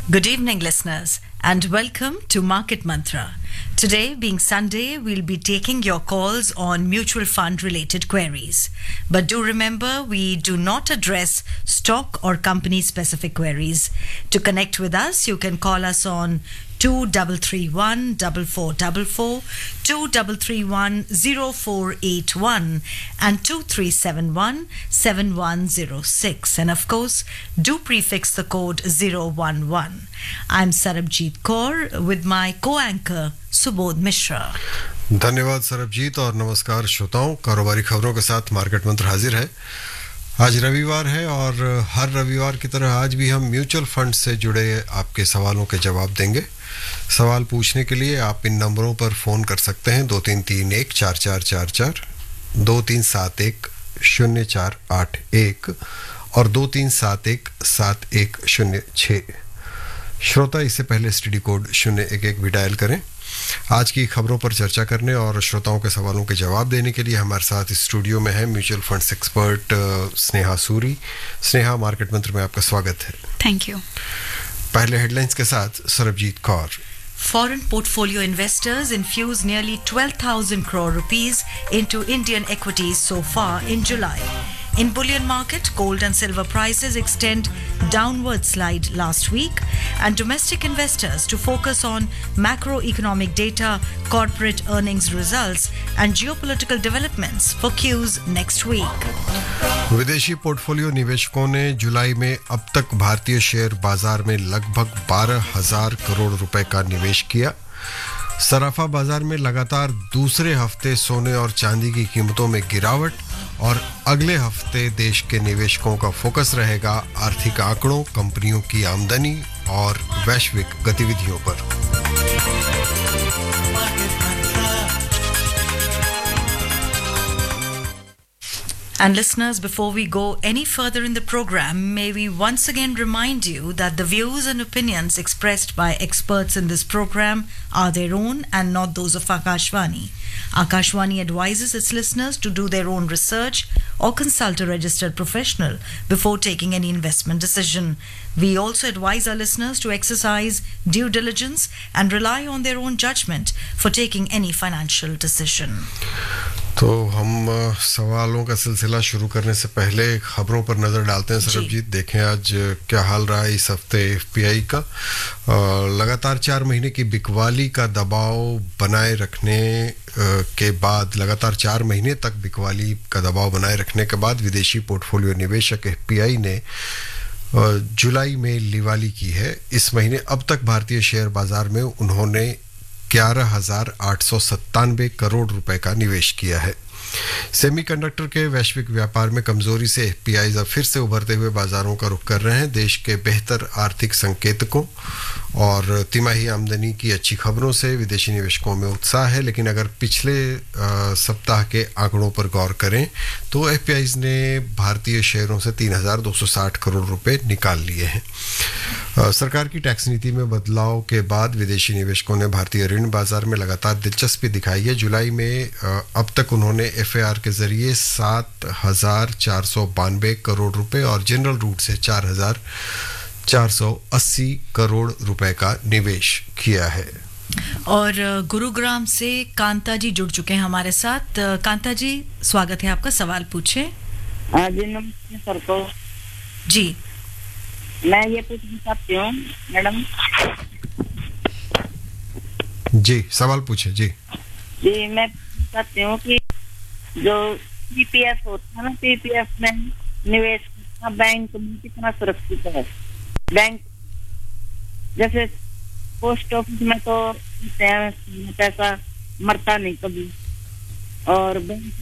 Good evening, listeners, and welcome to Market Mantra. Today, being Sunday, we'll be taking your calls on mutual fund related queries. But do remember, we do not address stock or company specific queries. To connect with us, you can call us on 2331 4444, 2331 0481, and 2371 7106. And of course, do prefix the code 011. I'm Sarabjit Kaur with my co-anchor Subodh Mishra. धन्यवाद सरबजीत और नमस्कार श्रोताओं. कारोबारी खबरों के साथ market मंत्र हाजिर है. आज रविवार है और हर रविवार की तरह आज भी हम म्यूचुअल फंड से जुड़े आपके सवालों के जवाब देंगे. सवाल पूछने के लिए आप इन नंबरों पर फ़ोन कर सकते हैं 23314444, 23710481 और 23717106. श्रोता इससे पहले एसटीडी कोड 011 भी डायल करें. आज की खबरों पर चर्चा करने और श्रोताओं के सवालों के जवाब देने के लिए हमारे साथ स्टूडियो में है mutual funds expert Sneha Suri. Sneha, market मंत्र में आपका स्वागत है. Thank you. पहले हेडलाइंस के साथ Sarabjit Kaur. Foreign portfolio investors infused nearly 12,000 crore rupees into Indian equities so far in July. In bullion market, gold and silver prices extend downward slide last week, and domestic investors to focus on macroeconomic data, corporate earnings results, and geopolitical developments for Qs next week. विदेशी portfolio निवेशकों ने जुलाई में अब तक भारतीय share बाजार में लगभग 12,000 करोड़ रुपए का निवेश किया. सराफा बाजार में लगातार दूसरे हफ्ते सोने और चांदी की कीमतों में गिरावट और अगले हफ्ते देश के निवेशकों का फोकस रहेगा आर्थिक आंकड़ों, कंपनियों की आमदनी और वैश्विक गतिविधियों पर. And listeners, before we go any further in the program, may we once again remind you that the views and opinions expressed by experts in this program are their own and not those of Akashvani. Akashvani advises its listeners to do their own research or consult a registered professional before taking any investment decision. We also advise our listeners to exercise due diligence and rely on their own judgment for taking any financial decision. तो हम सवालों का सिलसिला शुरू करने से पहले खबरों पर नज़र डालते हैं. सरबजीत, देखें आज क्या हाल रहा है इस हफ्ते एफपीआई का. लगातार 4 महीने की बिकवाली का दबाव बनाए रखने के बाद लगातार 4 महीने तक बिकवाली का दबाव बनाए रखने के बाद विदेशी पोर्टफोलियो निवेशक एफपीआई ने जुलाई में लिवाली की है. इस महीने अब तक भारतीय शेयर बाजार में उन्होंने 11,897 करोड़ रुपए का निवेश किया है. सेमीकंडक्टर के वैश्विक व्यापार में कमजोरी से एफपीआईज अब फिर से उभरते हुए बाजारों का रुख कर रहे हैं. देश के बेहतर आर्थिक संकेतकों और तिमाही आमदनी की अच्छी खबरों से विदेशी निवेशकों में उत्साह है. लेकिन अगर पिछले सप्ताह के आंकड़ों पर गौर करें तो एफपीआईज ने भारतीय शेयरों से 3,260 करोड़ रुपए निकाल लिए हैं. सरकार की टैक्स नीति में बदलाव के बाद विदेशी निवेशकों ने भारतीय ऋण बाजार में लगातार दिलचस्पी दिखाई है. जुलाई में अब तक उन्होंने एफएआर के जरिए 7,492 करोड़ रुपए और जनरल रूट से 4,480 करोड़ रुपए का निवेश किया है. और गुरुग्राम से कांता जी जुड़ चुके हैं हमारे साथ. कांता जी, स्वागत है आपका. सवाल पूछे. जी नमस्ते सर को. जी, मैं ये पूछना चाहती हूँ मैडम. जी, सवाल पूछे. जी जी, मैं पूछना चाहती हूँ कि जो पीपीएफ होता है ना, पीपीएफ में निवेश बैंक में कितना सुरक्षित है? बैंक जैसे पोस्ट ऑफिस में तो पैसा मरता नहीं कभी, और बैंक